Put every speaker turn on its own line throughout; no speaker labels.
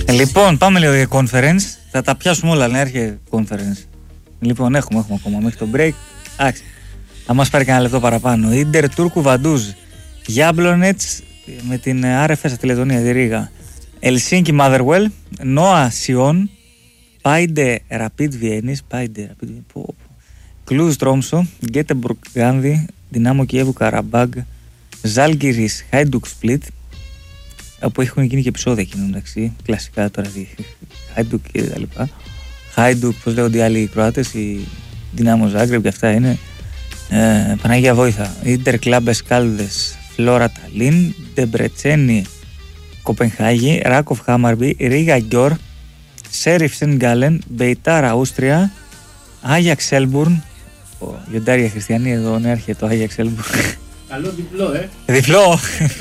Λοιπόν, πάμε λίγο για conference. Θα τα πιάσουμε όλα, να έρχεται conference. Λοιπόν, έχουμε ακόμα μέχρι το break. Άξι. Θα μας πάρει κανένα λεπτό παραπάνω. Ίντερ Τούρκου Βαντούζ. Γιάμπλονετς με την RFS στη Λετωνία, τη Ρήγα. Ελσίνκι Μάδερουελ. Νόα Σιόν. Πάιντε Ραπίτ Βιέννης. Κλούζ Τρόμσο. Γκέτεμπουργκ Γάνδη. Δυνάμο Κιέβου Καραμπάγκ. Ζάλγκιρις Χάιντουκ Σπλίτ. Όπου έχουν γίνει και επεισόδια εκείνο μεταξύ. Κλασικά τώρα. Χάιντουκ και τα λοιπά. Χάιντουκ, πώς λέγονται οι άλλοι Κροάτες. Η Δυνάμο Ζάγκρεπ και αυτά είναι. Παναγία Βόηθα. Ίντερ Κλάμπες Κάλδες. Φλόρα Ταλίν. Ντεμπρετσένι Κοπενχάγη. Ράκοφ Χάμαρμπι. Ρίγα Γκιόρ. Σέριφ Σεν Γκάλεν. Μπεϊτάρα Αούστρια. Άγιαξ Σέλμπουρν. Γιοντάρια Χριστιανή εδώ, ναι, έρχεται το Άγιαξ Σέλμπουρν.
Καλό διπλό,
Διπλό.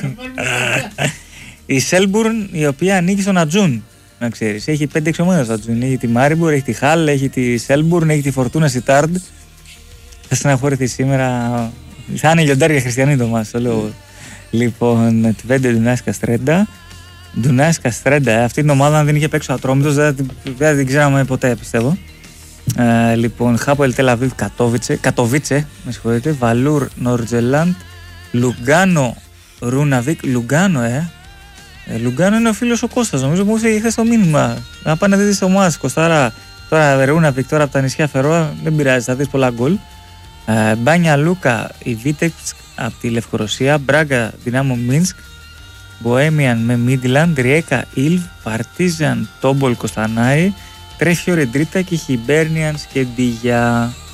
Η Σέλμπουρν, η οποία ανήκει στον Ατζούν, να ξέρεις. Έχει 5-6 ομάδες Ατζούν. Έχει τη Μάριμπουρ, έχει τη Χάλ, έχει τη Σέλμπουρν, έχει τη Φορτούνα Σιτάρντ. Θα στεναχωρηθεί σήμερα. Θα είναι Γιοντάρια Χριστιανή το μας, το λέω. Λοιπόν, Τβέντε Ντουνάης Καστρέντα. Ντουνάης Καστρέντα, αυτή την ομάδα, αν δεν είχε παίξει ο Ατρόμητος, δεν την ξέραμε ποτέ, πιστεύω. Λοιπόν, Χάπολ Τελαβίβ Κατοβίτσε, με συγχωρείτε. Βαλούρ Νορτζελάντ. Λουγκάνο Ρούναβικ. Λουγκάνο, Λουγκάνο είναι ο φίλος ο Κώστας, νομίζω μου είχε χθες το μήνυμα. Να πάνε να δεις το ομάδας Κωστάρα. Τώρα Ρούναβικ, τώρα από τα νησιά Φερόα, δεν πειράζει, θα δεις πολλά γκολ. Μπάνια Λούκα, η Βίτεξ από τη Λευκορωσία. Μπράγκα Δυνάμο Μίνσκ. Μποέμιαν με Μίντιλαντ. Ριέκα Ιλβ. Παρτίζαν Τόμπολ Κοστανάη. Τρέφιο Ρεντρίτα και Χιμπέρνιαν Σκεντίγια.